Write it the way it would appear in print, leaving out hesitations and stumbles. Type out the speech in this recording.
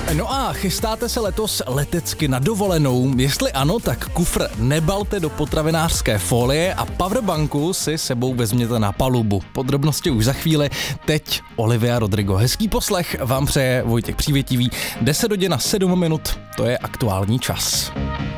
No a chystáte se letos letecky na dovolenou? Jestli ano, tak kufr nebalte do potravinářské folie a powerbanku si sebou vezměte na palubu. Podrobnosti už za chvíli, teď Olivia Rodrigo. Hezký poslech vám přeje Vojtěch Přívětivý. 10 hodin a 7 minut, to je aktuální čas.